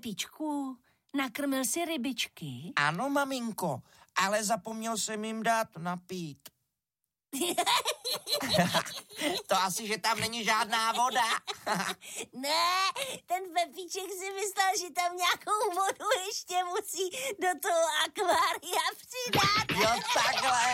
Pepíčku, nakrmil si rybičky? Ano, maminko, ale zapomněl jsem jim dát napít. To asi, že tam není žádná voda. Ne, ten Pepíček si myslel, že tam nějakou vodu ještě musí do toho akvária přidat. Jo, takhle.